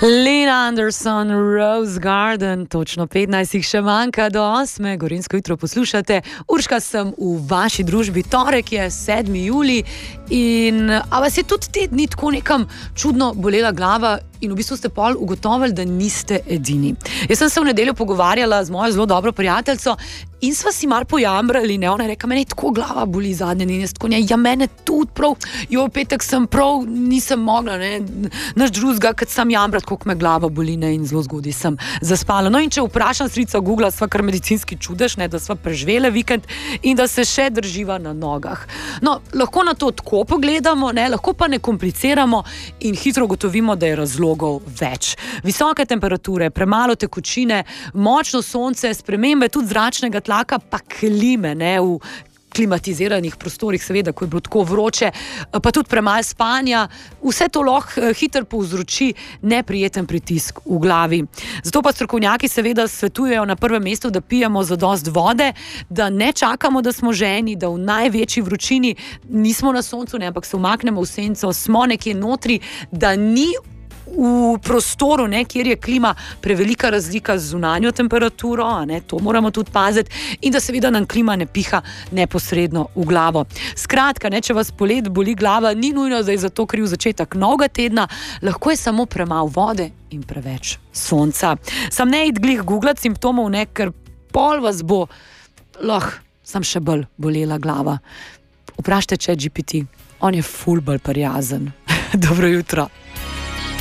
Lena Anderson, Rose Garden, točno 15 jih še manjka do 8. Gorenjsko jutro poslušate. Urška sem v vaši družbi, torek je 7. julij in a vas je tudi te dni tako nekam čudno bolela glava in v bistvu ste pol ugotovili, da niste edini. Jaz sem se v nedeljo pogovarjala z mojo zelo dobro prijateljico in sva si mar pojamrali, ne, ona je rekla, mene tako glava boli zadnje dni, jaz tako ne, ja mene tudi prav, jo v petek sem prav, nisem mogla, ne, naš drugega, kad sam jamrat, koliko me glava boli, ne, in zelo zgodaj sem zaspala. No in če vprašam strica Googla, sva kar medicinski čudež, ne, da sva preživele vikend in da se še drživa na nogah. No, lahko na to tako pogledamo, ne, lahko pa ne kompliciramo in hitro ugotovimo, da je razlogov več. Visoke temperature, premalo tekočine, močno sonce, spremembe tudi zračnega tlaka, pa klime, ne, v klimatiziranih prostorih, seveda, ko je bilo tako vroče, pa tudi premalo spanja, vse to lahko hitro povzroči neprijeten pritisk v glavi. Zato pa strokovnjaki seveda svetujejo na prvem mestu, da pijemo zadost vode, da ne čakamo, da smo ženi, da v največji vročini nismo na soncu, ne, ampak se umaknemo v senco, smo nekje notri, da ni v prostoru, ne, kjer je klima prevelika razlika z zunanjo temperaturo, ne, to moramo tudi paziti, in da seveda nam klima ne piha neposredno v glavo. Skratka, ne, če vas polet boli glava, ni nujno, da je za to kriv začetek novega tedna, lahko je samo premalo vode in preveč sonca. Sam ne id glih googlat simptomov, ne, ker pol vas bo lahko sam še bolj bolela glava. Vprašajte ChatGPT, on je ful bolj prijazen. Dobro jutro.